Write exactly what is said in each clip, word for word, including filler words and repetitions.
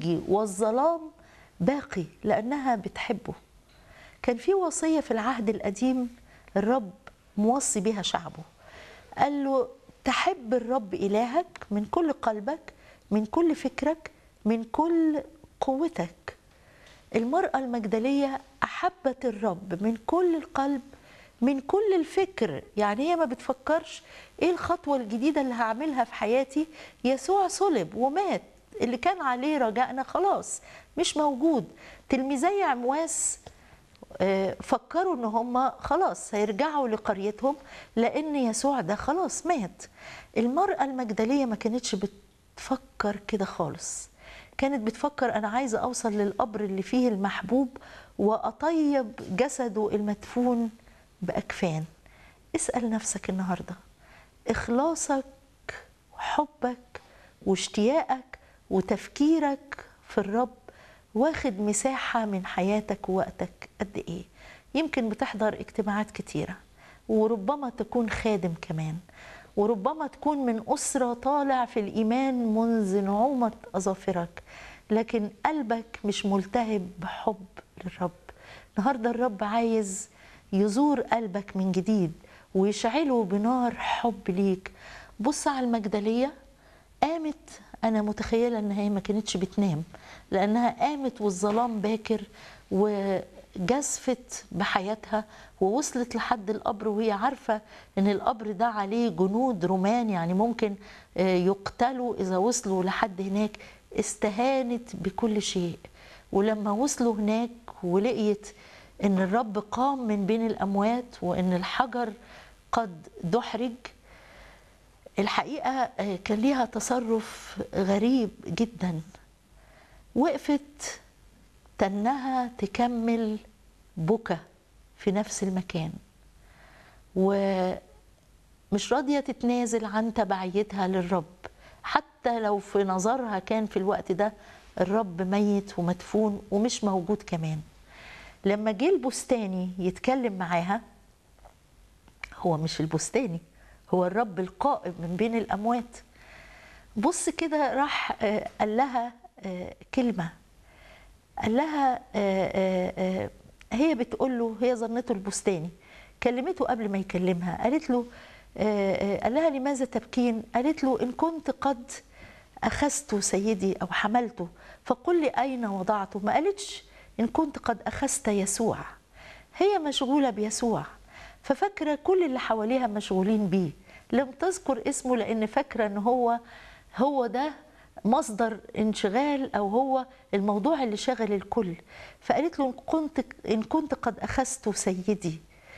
هيجي والظلام باقي لأنها بتحبه. كان في وصية في العهد القديم الرب موصي بها شعبه، قال له تحب الرب إلهك من كل قلبك، من كل فكرك، من كل قوتك. المرأة المجدلية أحبت الرب من كل القلب، من كل الفكر. يعني هي ما بتفكرش إيه الخطوة الجديدة اللي هعملها في حياتي. يسوع صلب ومات، اللي كان عليه رجائنا خلاص مش موجود. تلميذي عمواس فكروا ان هم خلاص هيرجعوا لقريتهم لان يسوع ده خلاص مات. المرأة المجدلية ما كانتش بتفكر كده خالص، كانت بتفكر انا عايزة اوصل للقبر اللي فيه المحبوب واطيب جسده المدفون باكفان. اسأل نفسك النهاردة، اخلاصك وحبك واشتياقك وتفكيرك في الرب واخد مساحة من حياتك ووقتك قد ايه؟ يمكن بتحضر اجتماعات كتيرة، وربما تكون خادم كمان، وربما تكون من أسرة طالع في الإيمان منذ نعومة أظافرك، لكن قلبك مش ملتهب بحب للرب. النهاردة الرب عايز يزور قلبك من جديد ويشعله بنار حب ليك. بص على المجدلية، قامت، أنا متخيلة إن هي ما كانتش بتنام لأنها قامت والظلام باكر وجزفت بحياتها ووصلت لحد القبر وهي عارفة إن القبر ده عليه جنود رومان، يعني ممكن يقتلوا إذا وصلوا لحد هناك. استهانت بكل شيء، ولما وصلوا هناك ولقيت إن الرب قام من بين الأموات وإن الحجر قد دحرج، الحقيقة كان ليها تصرف غريب جدا. وقفت تنها تكمل بكى في نفس المكان، ومش راضية تتنازل عن تبعيتها للرب حتى لو في نظرها كان في الوقت ده الرب ميت ومدفون ومش موجود كمان. لما جه البستاني يتكلم معاها، هو مش البستاني، هو الرب القائم من بين الأموات. بص كده، راح قال لها كلمة، قال لها هي بتقول له، هي ظنته البستاني، كلمته قبل ما يكلمها، قالت له، قال لها لماذا تبكين؟ قالت له إن كنت قد أخذت سيدي أو حملته فقل لي أين وضعته. ما قالتش إن كنت قد أخذت يسوع، هي مشغولة بيسوع، ففكرة كل اللي حواليها مشغولين بيه، لم تذكر اسمه لأن فكرة إن هو هو ده مصدر انشغال أو هو الموضوع اللي شغل الكل. فقالت له إن كنت إن كنت قد أخذت سيدي.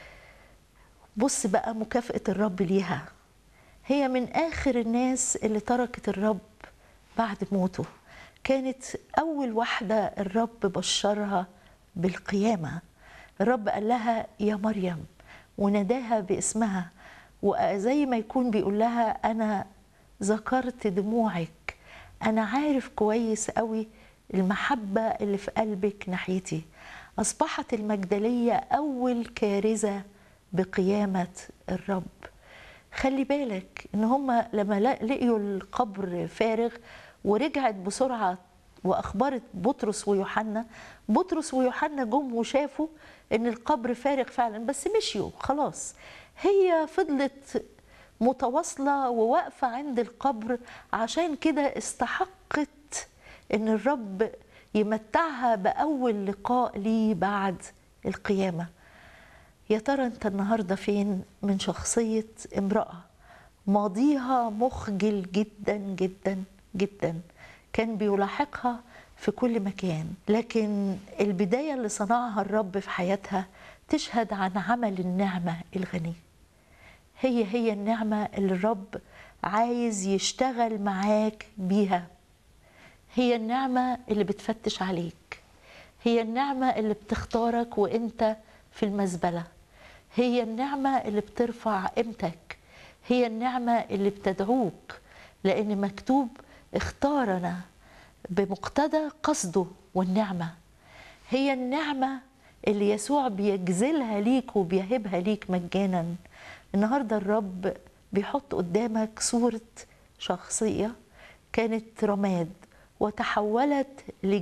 بص بقى مكافأة الرب ليها، هي من آخر الناس اللي تركت الرب بعد موته، كانت أول واحدة الرب بشرها بالقيامة. الرب قال لها يا مريم وناداها باسمها، وزي ما يكون بيقول لها أنا ذكرت دموعك، أنا عارف كويس قوي المحبة اللي في قلبك ناحيتي. أصبحت المجدلية أول كارثة بقيامة الرب. خلي بالك إن هم لما لقيوا القبر فارغ ورجعت بسرعة وأخبرت بطرس ويوحنا، بطرس ويوحنا جم وشافوا إن القبر فارغ فعلا، بس مشيوا خلاص. هي فضلت متواصلة وواقفة عند القبر، عشان كده استحقت إن الرب يمتعها بأول لقاء ليه بعد القيامة. يا ترى أنت النهاردة فين من شخصية امرأة ماضيها مخجل جدا جدا جدا، كان بيلاحقها في كل مكان، لكن البداية اللي صنعها الرب في حياتها تشهد عن عمل النعمة الغني. هي هي النعمة اللي الرب عايز يشتغل معاك بيها، هي النعمة اللي بتفتش عليك، هي النعمة اللي بتختارك وانت في المزبلة، هي النعمة اللي بترفع قيمتك، هي النعمة اللي بتدعوك، لأن مكتوب اختارنا بمقتضى قصده والنعمة. هي النعمة اللي يسوع بيجزلها ليك وبيهبها ليك مجانا. النهاردة الرب بيحط قدامك صورة شخصية كانت رماد وتحولت